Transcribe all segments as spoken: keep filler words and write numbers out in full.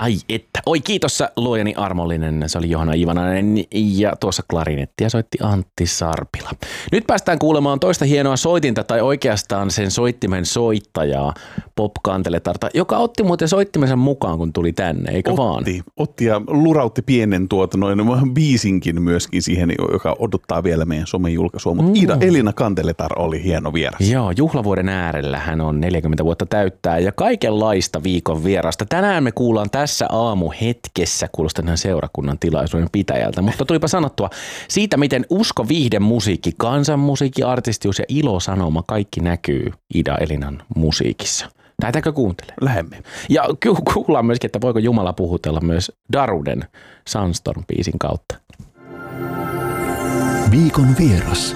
Ai että. Oi kiitos sä luojani armollinen. Se oli Johanna Ivanainen ja tuossa klarinettia soitti Antti Sarpila. Nyt päästään kuulemaan toista hienoa soitinta tai oikeastaan sen soittimen soittajaa Pop Kanteletarta, joka otti muuten soittimensa mukaan kun tuli tänne, eikö otti, vaan? Otti ja lurautti pienen tuota noin biisinkin myöskin siihen, joka odottaa vielä meidän somejulkaisua. Mutta mm. Ida Elina Kanteletar oli hieno vieras. Joo, juhlavuoden äärellä hän on neljäkymmentä vuotta täyttää ja kaikenlaista viikon vierasta. Tänään me kuullaan tässä aamuhetkessä, kuulostaa seurakunnan tilaisuuden pitäjältä, mutta tulipa sanottua siitä, miten usko, viihde, musiikki, kansanmusiikki, artistius ja ilosanoma kaikki näkyy Ida Elinan musiikissa. Lähdetäänkö kuuntelemaan? Lähemme. Ja kuullaan myöskin, että voiko Jumala puhutella myös Daruden Sunstorm-biisin kautta. Viikon vieras.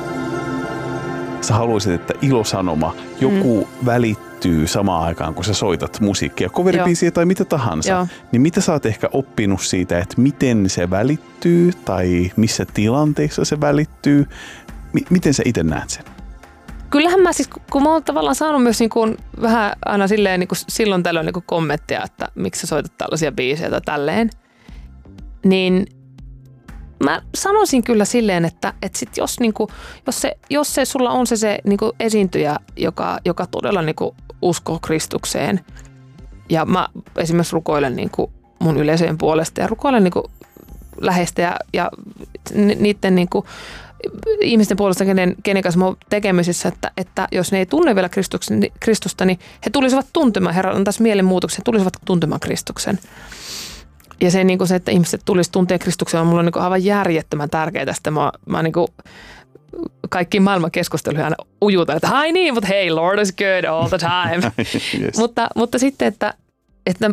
Sä haluaisit, että ilosanoma, joku mm. välittyy samaan aikaan, kun sä soitat musiikkia, coveribiisiä tai mitä tahansa. Joo. Niin mitä sä oot ehkä oppinut siitä, että miten se välittyy tai missä tilanteissa se välittyy? M- miten sä itse näet sen? Kyllähän mä siis, kun mä oon tavallaan saanut myös niin kuin vähän aina silleen niin kuin silloin tällöin niin kuin kommenttia, että miksi sä soitat tällaisia biisejä tai tälleen, niin mä sanoisin kyllä silleen, että, että sit jos, niin kuin, jos, se, jos se sulla on se, se niin kuin esiintyjä, joka, joka todella niin kuin uskoo Kristukseen, ja mä esimerkiksi rukoilen niin kuin mun yleisöjen puolesta ja rukoilen niin kuin läheistä ja, ja niiden niin kuin ihmisten puolesta, kenen, kenen kanssa mä oon tekemisissä, että, että jos ne ei tunne vielä Kristusta, niin he tulisivat tuntemaan, Herra antaisi mielenmuutoksen, he tulisivat tuntemaan Kristuksen. Ja se, niin kuin se että ihmiset tulisi tuntea Kristuksen, on mulle niin kuin aivan järjettömän tärkeää. Sitten mä, mä niin kuin kaikkiin maailman keskusteluihin aina ujutan, että ai niin, mutta hei, Lord is good all the time. Yes. mutta, mutta sitten, että, että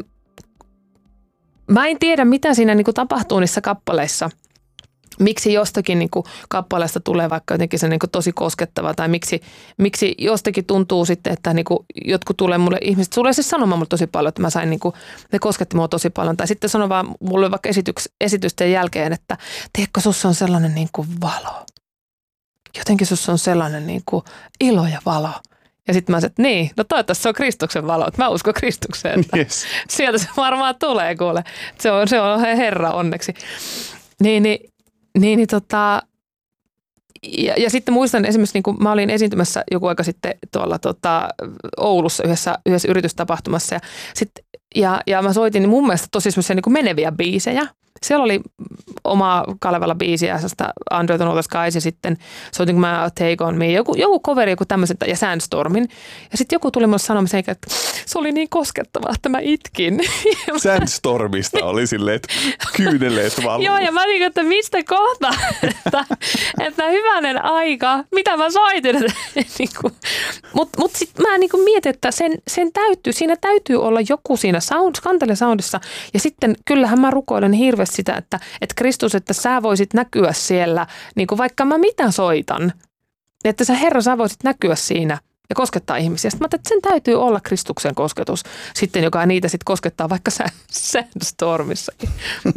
mä en tiedä, mitä siinä niin kuin tapahtuu niissä kappaleissa. Miksi jostakin niin kuin kappaleesta tulee vaikka jotenkin se niin kuin tosi koskettava tai miksi, miksi jostakin tuntuu sitten, että niin kuin jotkut tulee mulle, ihmiset tulee siis sanomaan mulle tosi paljon, että mä sain niin kuin, ne kosketti mua tosi paljon. Tai sitten sanoo vaan mulle vaikka esityks, esitysten jälkeen, että tiedätkö, sussa on sellainen niin kuin valo. Jotenkin sussa on sellainen niin kuin ilo ja valo. Ja sitten mä sanoin, että niin, no toivottavasti se on Kristuksen valo, että mä uskon Kristukseen, että yes. Sieltä se varmaan tulee kuule. Se on, se on Herra onneksi. Niin, niin. Niin, niin tota, ja, ja sitten muistan esimerkiksi, niin kun mä olin esiintymässä joku aika sitten tuolla tota, Oulussa yhdessä, yhdessä yritystapahtumassa ja, sit, ja, ja mä soitin niin mun mielestä tosi semmoisia niin meneviä biisejä. Siellä oli oma Kalevala biisi ja Under the Northern Skies ja sitten soitin mä Take On Me, joku, joku coveri, joku tämmöisen ja Sandstormin. Ja sitten joku tuli mulle sanomaan sen, että se oli niin koskettavaa, että mä itkin. Sandstormista oli silleen, että kyyneleet valuu. Joo, ja mä niin, että mistä kohta, että, että hyvänen aika, mitä mä soitin. Mutta mut sitten mä niin mietin, että sen, sen täytyy, siinä täytyy olla joku siinä sound, kantelesoundissa. Ja sitten kyllähän mä rukoilen hirveästi sitä, että, että Kristus, että sä voisit näkyä siellä, niin kuin vaikka mä mitä soitan, että sä Herra, sä voisit näkyä siinä ja koskettaa ihmisiä. Sitten mä ajattelin, että sen täytyy olla Kristuksen kosketus sitten, joka niitä sitten koskettaa vaikka Sandstormissakin.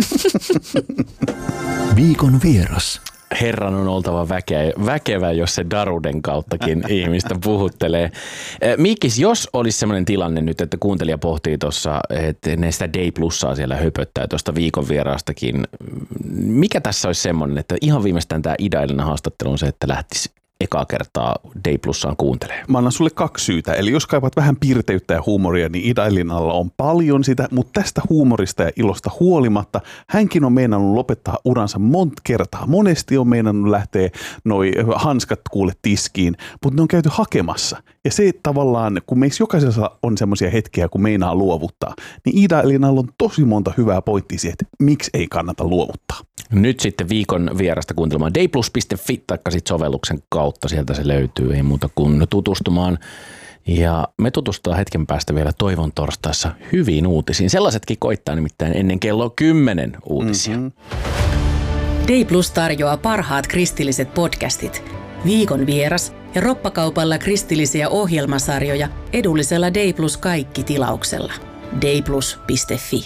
Viikon vieras. Herran on oltava väke, väkevä, jos se Daruden kauttakin ihmistä puhuttelee. Miikis, jos olisi sellainen tilanne nyt, että kuuntelija pohtii tuossa, että ne sitä Day Plussaa siellä höpöttää tuosta viikon vieraastakin. Mikä tässä olisi semmoinen, että ihan viimeistään tämä Ida Elina haastattelu on se, että lähtisi ekaa kertaa Day Plussaan kuuntelee? Mä annan sulle kaksi syytä. Eli jos kaipaat vähän piirteyttä ja huumoria, niin Ida Elinalla on paljon sitä, mutta tästä huumorista ja ilosta huolimatta hänkin on meinannut lopettaa uransa monta kertaa. Monesti on meinannut lähteä noi hanskat kuule tiskiin, mutta ne on käyty hakemassa. Ja se tavallaan, kun meissä jokaisessa on semmoisia hetkiä, kun meinaa luovuttaa, niin Ida Elinalla on tosi monta hyvää pointtia siihen, että miksi ei kannata luovuttaa. Nyt sitten viikon vierasta kuuntelemaan dayplus piste fi taikka sitten sovelluksen kautta. Sieltä se löytyy, ei muuta kuin tutustumaan. Ja me tutustutaan hetken päästä vielä Toivon torstaissa hyviin uutisiin. Sellaisetkin koittaa nimittäin ennen kello kymmenen uutisia. Mm-hmm. Dayplus tarjoaa parhaat kristilliset podcastit, viikon vieras ja roppakaupalla kristillisiä ohjelmasarjoja edullisella Dayplus kaikki tilauksella. dayplus piste fi.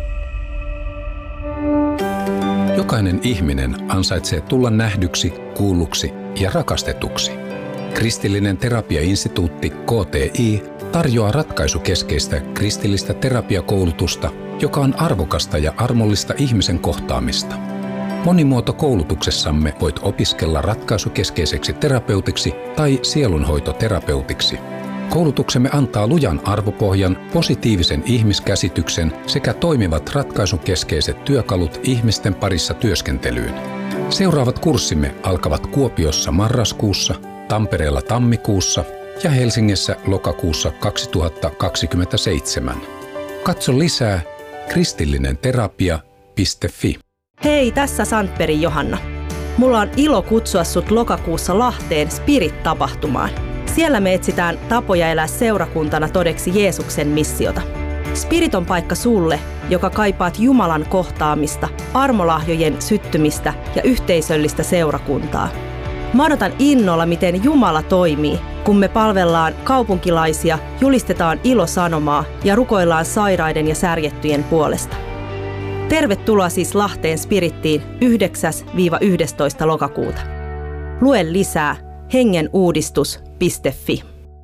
Jokainen ihminen ansaitsee tulla nähdyksi, kuulluksi ja rakastetuksi. Kristillinen terapiainstituutti K T I tarjoaa ratkaisukeskeistä kristillistä terapiakoulutusta joka on arvokasta ja armollista ihmisen kohtaamista. Monimuotokoulutuksessamme voit opiskella ratkaisukeskeiseksi terapeutiksi tai sielunhoitoterapeutiksi. Koulutuksemme antaa lujan arvopohjan, positiivisen ihmiskäsityksen sekä toimivat ratkaisukeskeiset työkalut ihmisten parissa työskentelyyn. Seuraavat kurssimme alkavat Kuopiossa marraskuussa, Tampereella tammikuussa ja Helsingissä lokakuussa kaksituhattakaksikymmentäseitsemän. Katso lisää kristillinenterapia piste fi. Hei, tässä Sandbergin Johanna. Mulla on ilo kutsua sut lokakuussa Lahteen Spirit-tapahtumaan. Siellä me etsitään tapoja elää seurakuntana todeksi Jeesuksen missiota. Spirit on paikka sulle, joka kaipaat Jumalan kohtaamista, armolahjojen syttymistä ja yhteisöllistä seurakuntaa. Mä odotan innolla, miten Jumala toimii, kun me palvellaan kaupunkilaisia, julistetaan ilosanomaa ja rukoillaan sairaiden ja särjettyjen puolesta. Tervetuloa siis Lahteen Spirittiin yhdeksäs yhdestoista lokakuuta. Lue lisää hengenuudistus piste fi.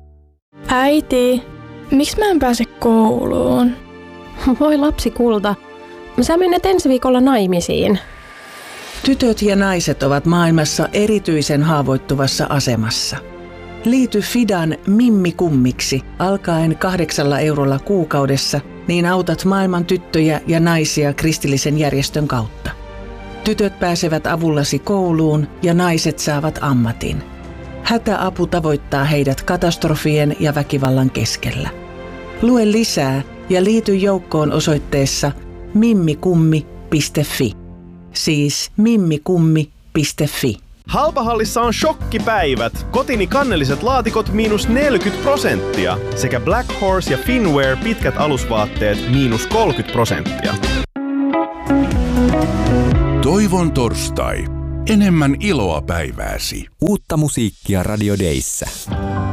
Äiti, miksi mä en pääse kouluun? Voi lapsi kulta, sä menet ensi viikolla naimisiin. Tytöt ja naiset ovat maailmassa erityisen haavoittuvassa asemassa. Liity Fidan Mimmi Kummiksi alkaen kahdeksalla eurolla kuukaudessa, niin autat maailman tyttöjä ja naisia kristillisen järjestön kautta. Tytöt pääsevät avullasi kouluun ja naiset saavat ammatin. Hätäapu tavoittaa heidät katastrofien ja väkivallan keskellä. Lue lisää ja liity joukkoon osoitteessa mimmikummi piste fi. Siis mimmikummi piste fi. Halpahallissa on shokkipäivät. Kotini kannelliset laatikot miinus neljäkymmentä prosenttia. Sekä Black Horse ja Finwear pitkät alusvaatteet miinus kolmekymmentä prosenttia. Toivon torstai. Enemmän iloa päivääsi. Uutta musiikkia Radio Dayssä.